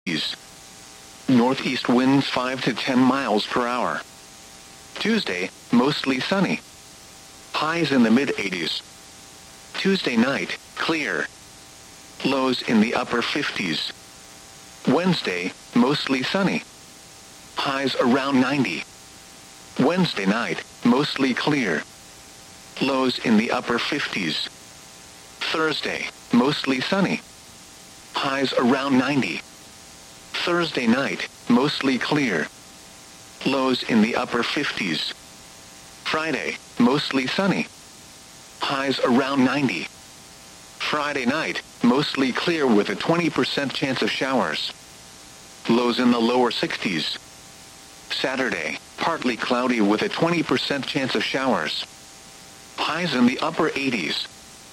Northeast winds 5 to 10 miles per hour. Tuesday, mostly sunny. Highs in the mid-80s. Tuesday night, clear. Lows in the upper 50s. Wednesday, mostly sunny. Highs around 90. Wednesday night, mostly clear. Lows in the upper 50s. Thursday, mostly sunny. Highs around 90. Thursday night, mostly clear. Lows in the upper 50s. Friday, mostly sunny. Highs around 90. Friday night, mostly clear with a 20% chance of showers. Lows in the lower 60s. Saturday, partly cloudy with a 20% chance of showers. Highs in the upper 80s.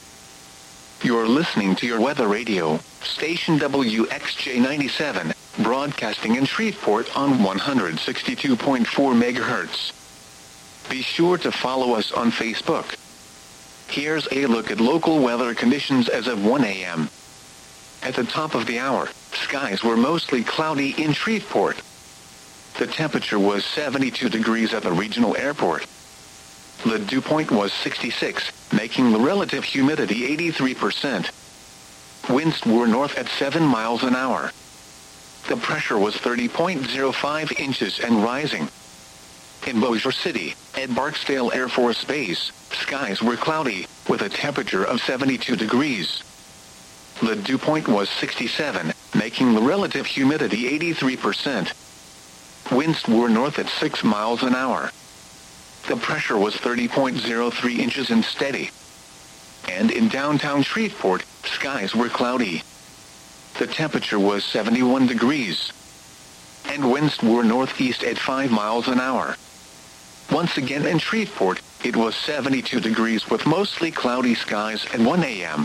You're listening to your weather radio, station WXJ97, broadcasting in Shreveport on 162.4 MHz. Be sure to follow us on Facebook. Here's a look at local weather conditions as of 1 a.m. At the top of the hour, skies were mostly cloudy in Shreveport. The temperature was 72 degrees at the regional airport. The dew point was 66, making the relative humidity 83%. Winds were north at 7 miles an hour. The pressure was 30.05 inches and rising. In Bossier City, at Barksdale Air Force Base, skies were cloudy, with a temperature of 72 degrees. The dew point was 67, making the relative humidity 83%. Winds were north at 6 miles an hour. The pressure was 30.03 inches and steady. And in downtown Shreveport, skies were cloudy. The temperature was 71 degrees. And winds were northeast at 5 miles an hour. Once again in Shreveport, it was 72 degrees with mostly cloudy skies at 1 a.m.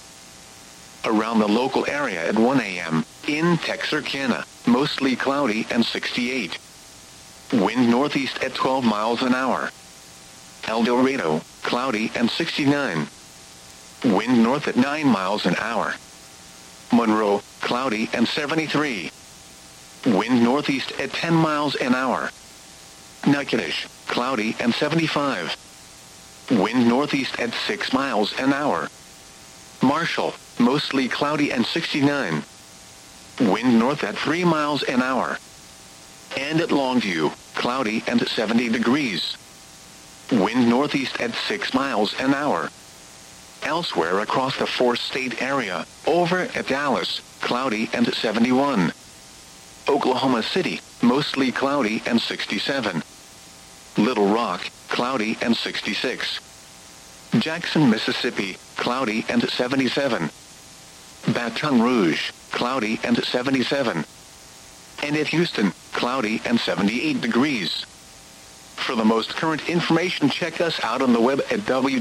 Around the local area at 1 a.m., in Texarkana, mostly cloudy and 68. Wind northeast at 12 miles an hour. El Dorado, cloudy and 69. Wind north at 9 miles an hour. Monroe, cloudy and 73. Wind northeast at 10 miles an hour. Natchitoches, cloudy and 75. Wind northeast at 6 miles an hour. Marshall, mostly cloudy and 69. Wind north at 3 miles an hour. And at Longview, cloudy and 70 degrees. Wind northeast at 6 miles an hour. Elsewhere across the four-state area, over at Dallas, cloudy and 71. Oklahoma City, mostly cloudy and 67. Little Rock, cloudy and 66. Jackson, Mississippi, cloudy and 77. Baton Rouge, cloudy and 77. And at Houston, cloudy and 78 degrees. For the most current information, check us out on the web at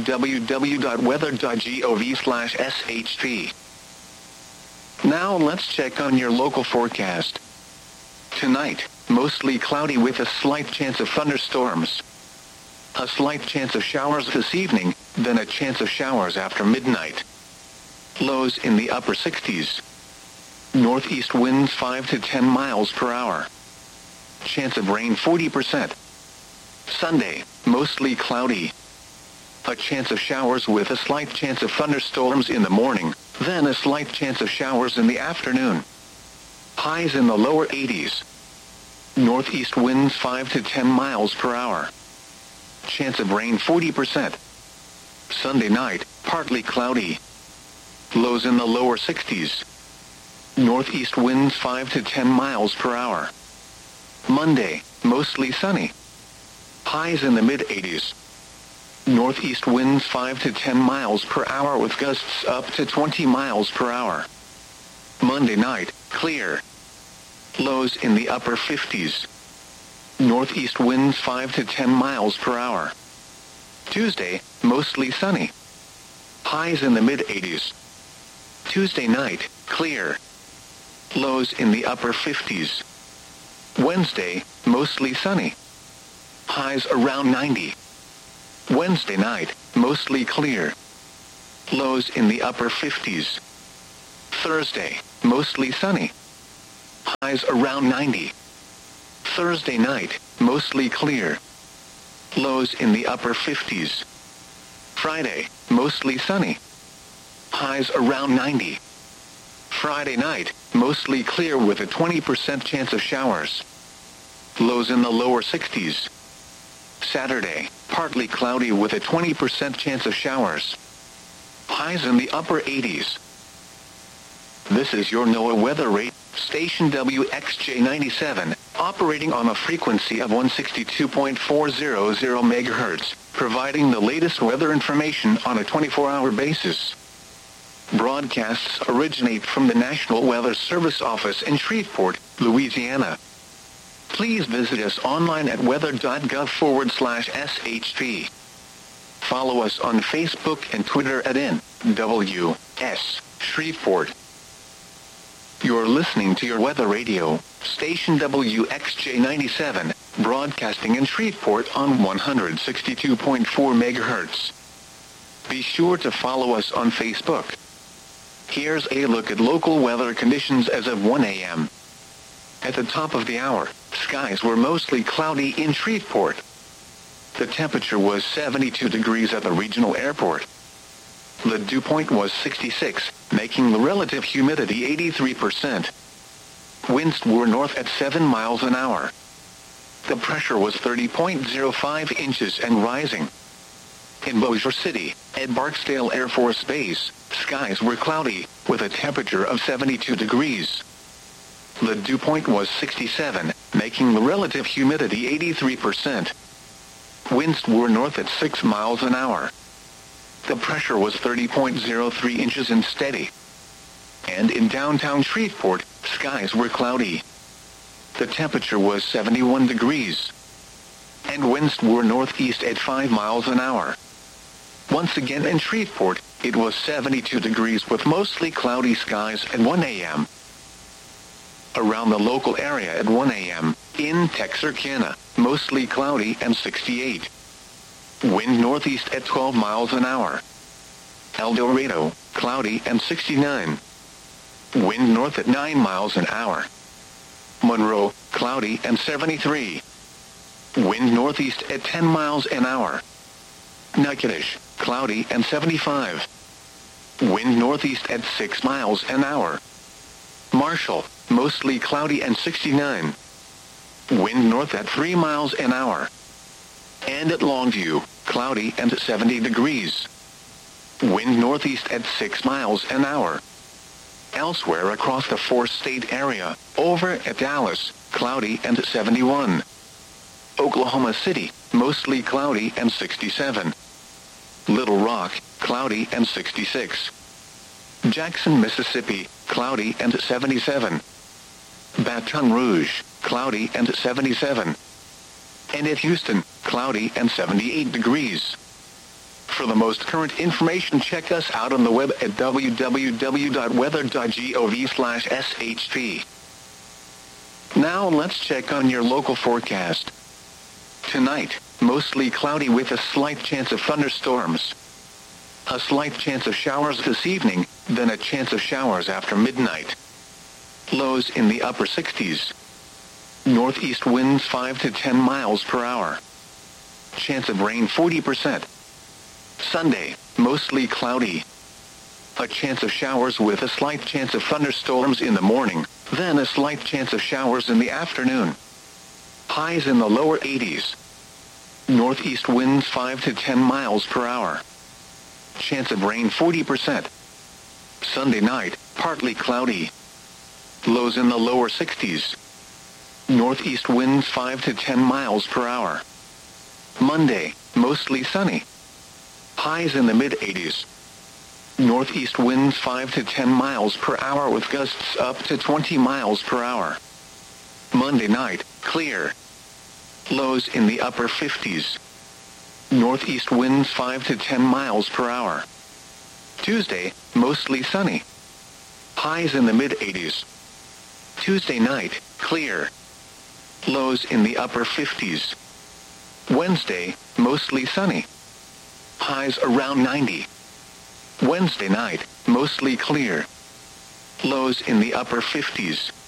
www.weather.gov/SHP. Now let's check on your local forecast. Tonight, mostly cloudy with a slight chance of thunderstorms. A slight chance of showers this evening, then a chance of showers after midnight. Lows in the upper 60s. Northeast winds 5 to 10 miles per hour. Chance of rain 40%. Sunday, mostly cloudy. A chance of showers with a slight chance of thunderstorms in the morning, then a slight chance of showers in the afternoon. Highs in the lower 80s. Northeast winds 5 to 10 miles per hour. Chance of rain 40%. Sunday night, partly cloudy. Lows in the lower 60s. Northeast winds 5 to 10 miles per hour. Monday, mostly sunny. Highs in the mid-80s. Northeast winds 5 to 10 miles per hour with gusts up to 20 miles per hour. Monday night, clear. Lows in the upper 50s. Northeast winds 5 to 10 miles per hour. Tuesday, mostly sunny. Highs in the mid-80s. Tuesday night, clear. Lows in the upper 50s. Wednesday, mostly sunny. Highs around 90. Wednesday night, mostly clear. Lows in the upper 50s. Thursday, mostly sunny. highs around 90. Thursday night, mostly clear. Lows in the upper 50s. Friday, mostly sunny. Highs around 90. Friday night, mostly clear with a 20% chance of showers. Lows in the lower 60s. Saturday, partly cloudy with a 20% chance of showers. Highs in the upper 80s. This is your NOAA weather rate, station WXJ97, operating on a frequency of 162.400 MHz, providing the latest weather information on a 24-hour basis. Broadcasts originate from the National Weather Service office in Shreveport, Louisiana. Please visit us online at weather.gov/SHP. Follow us on Facebook and Twitter at NWS Shreveport. You're listening to your weather radio, station WXJ97, broadcasting in Shreveport on 162.4 MHz. Be sure to follow us on Facebook. Here's a look at local weather conditions as of 1 a.m. At the top of the hour, skies were mostly cloudy in Shreveport. The temperature was 72 degrees at the regional airport. The dew point was 66, making the relative humidity 83%. Winds were north at 7 miles an hour. The pressure was 30.05 inches and rising. In Bossier City, at Barksdale Air Force Base, skies were cloudy, with a temperature of 72 degrees. The dew point was 67, making the relative humidity 83%. Winds were north at 6 miles an hour. The pressure was 30.03 inches and steady. And in downtown Shreveport, skies were cloudy. The temperature was 71 degrees. And winds were northeast at 5 miles an hour. Once again in Shreveport, it was 72 degrees with mostly cloudy skies at 1 a.m. Around the local area at 1 a.m., in Texarkana, mostly cloudy and 68. Wind northeast at 12 miles an hour. El Dorado, cloudy and 69. Wind north at 9 miles an hour. Monroe, cloudy and 73. Wind northeast at 10 miles an hour. Natchitoches, cloudy and 75. Wind northeast at 6 miles an hour. Marshall, mostly cloudy and 69. Wind north at 3 miles an hour. And at Longview, cloudy and 70 degrees. Wind northeast at 6 miles an hour. Elsewhere across the four-state area, over at Dallas, cloudy and 71. Oklahoma City, mostly cloudy and 67. Little Rock, cloudy and 66. Jackson, Mississippi, cloudy and 77. Baton Rouge, cloudy and 77. And at Houston, cloudy and 78 degrees. For the most current information, check us out on the web at www.weather.gov/SHP. Now let's check on your local forecast. Tonight, mostly cloudy with a slight chance of thunderstorms. A slight chance of showers this evening, then a chance of showers after midnight. Lows in the upper 60s. Northeast winds 5 to 10 miles per hour. Chance of rain 40%. Sunday, mostly cloudy. A chance of showers with a slight chance of thunderstorms in the morning, then a slight chance of showers in the afternoon. Highs in the lower 80s. Northeast winds 5 to 10 miles per hour. Chance of rain 40%. Sunday night, partly cloudy. Lows in the lower 60s. Northeast winds 5 to 10 miles per hour. Monday, mostly sunny. Highs in the mid-80s. Northeast winds 5 to 10 miles per hour with gusts up to 20 miles per hour. Monday night, clear. Lows in the upper 50s. Northeast winds 5 to 10 miles per hour. Tuesday, mostly sunny. Highs in the mid-80s. Tuesday night, clear. Lows in the upper 50s. Wednesday, mostly sunny. Highs around 90. Wednesday night, mostly clear. Lows in the upper 50s.